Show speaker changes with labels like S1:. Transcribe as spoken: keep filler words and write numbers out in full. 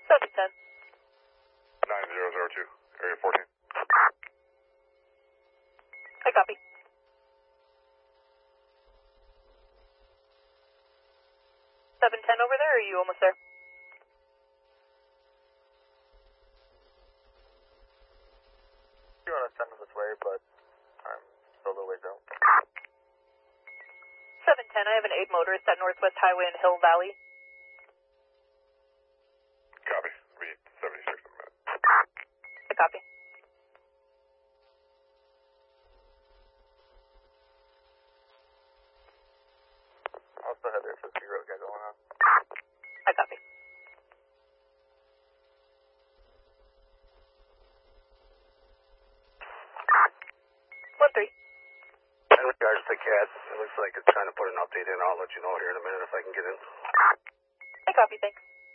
S1: seven ten.
S2: nine zero zero two, area fourteen.
S1: I copy. seven ten over there, or are you almost there?
S2: You want to send them this way, but I'm still a little ways out.
S1: seven ten, I have an eight motorist at Northwest Highway in Hill Valley.
S2: Copy. Be seventy-six in a minute.
S1: I copy.
S2: I'll still have the S S P road guy going on.
S1: I copy. one three.
S3: In regards to CAT, it looks like it's trying to put an update in. I'll let you know here in a minute if I can get in.
S1: I copy, thanks.